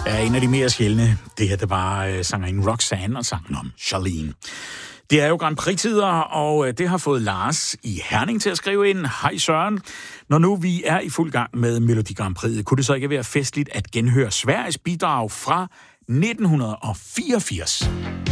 er en af de mere sjældne. Det her, det var sangerinden Roxanne og sangen om Charlene. Det er jo Grand Prix-tider, og det har fået Lars i Herning til at skrive ind. Hej Søren. Når nu vi er i fuld gang med Melodi Grand Prix, kunne det så ikke være festligt at genhøre Sveriges bidrag fra 1984?